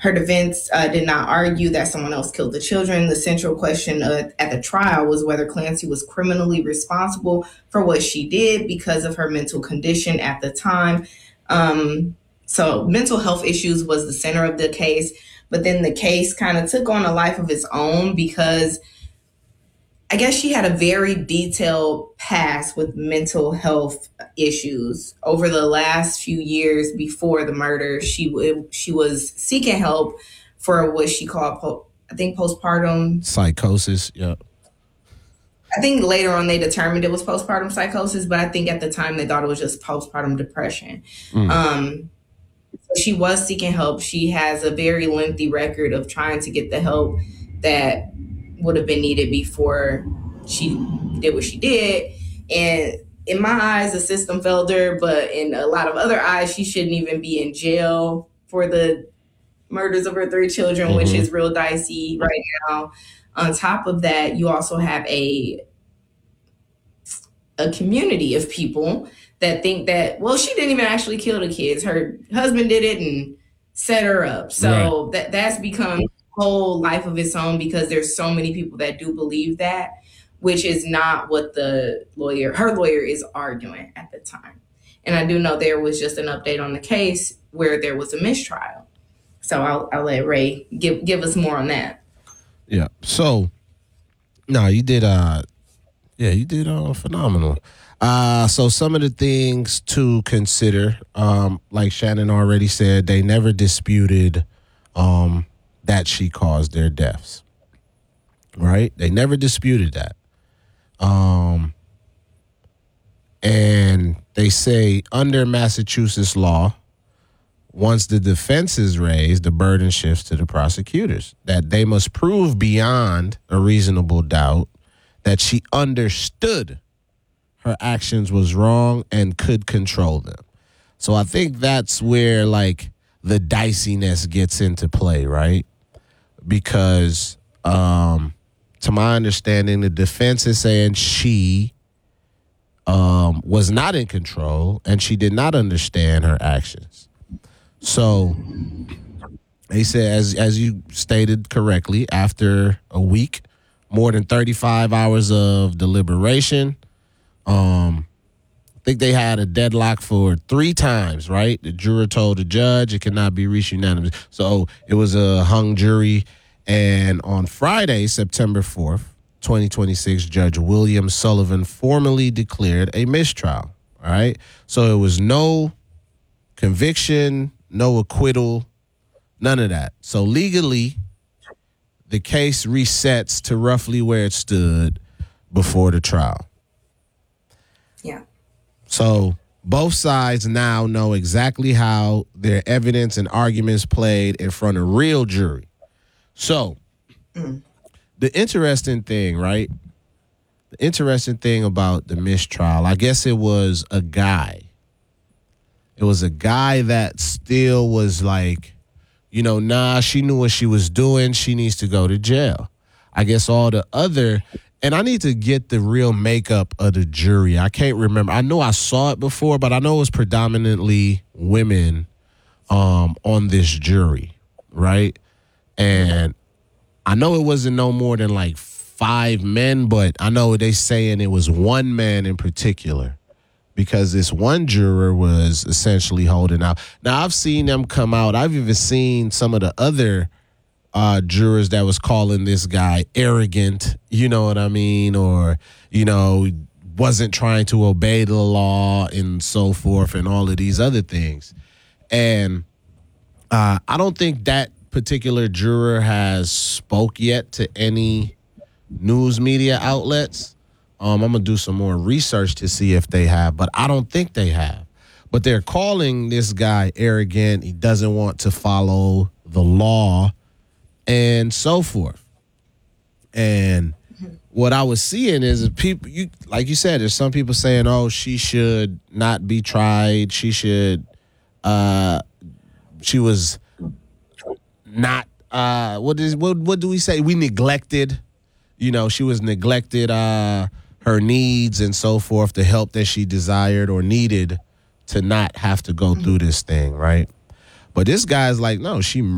Her defense did not argue that someone else killed the children. The central question at the trial was whether Clancy was criminally responsible for what she did because of her mental condition at the time. So mental health issues was the center of the case, but then the case kind of took on a life of its own because I guess she had a very detailed past with mental health issues. Over the last few years before the murder, she was seeking help for what she called, I think, postpartum psychosis. Yeah. I think later on they determined it was postpartum psychosis, but I think at the time they thought it was just postpartum depression. So she was seeking help. She has a very lengthy record of trying to get the help that would have been needed before she did what she did. And in my eyes, the system failed her, but in a lot of other eyes, she shouldn't even be in jail for the murders of her 3 children, which is real dicey right now. On top of that, you also have a community of people that think that, well, she didn't even actually kill the kids. Her husband did it and set her up. So that's become whole life of its own because there's so many people that do believe that, which is not what her lawyer is arguing at the time. And I do know there was just an update on the case where there was a mistrial. So I'll let Ray give us more on that. Yeah. So, no, you did phenomenal. So some of the things to consider, like Shannon already said, they never disputed that she caused their deaths, right? They never disputed that. And they say under Massachusetts law, once the defense is raised, the burden shifts to the prosecutors, that they must prove beyond a reasonable doubt that she understood her actions was wrong and could control them. So I think that's where, like, the diciness gets into play, right? Because to my understanding, the defense is saying she was not in control and she did not understand her actions. So they said, as you stated correctly, after a week, more than 35 hours of deliberation, I think they had a deadlock for 3 times, right? The juror told the judge it cannot be reached unanimously. So it was a hung jury. And on Friday, September 4th, 2026, Judge William Sullivan formally declared a mistrial, all right? So it was no conviction, no acquittal, none of that. So legally, the case resets to roughly where it stood before the trial. Yeah. So both sides now know exactly how their evidence and arguments played in front of real jury. So the interesting thing, right? The interesting thing about the mistrial, I guess it was a guy. It was a guy that still was like, you know, nah, she knew what she was doing. She needs to go to jail. I guess all the other, and I need to get the real makeup of the jury. I can't remember. I know I saw it before, but I know it was predominantly women on this jury, right? And I know it wasn't no more than like 5 men, but I know they saying it was 1 man in particular because this one juror was essentially holding out. Now, I've seen them come out. I've even seen some of the other jurors that was calling this guy arrogant, you know what I mean? Or, you know, wasn't trying to obey the law and so forth and all of these other things. And I don't think that particular juror has spoke yet to any news media outlets. I'm going to do some more research to see if they have, but I don't think they have. But they're calling this guy arrogant. He doesn't want to follow the law and so forth. And what I was seeing is people, like you said, there's some people saying, oh, she should not be tried. She should, she was not, what do we say? We neglected, you know, she was neglected, her needs and so forth, the help that she desired or needed to not have to go through this thing, right? But this guy's like, no, she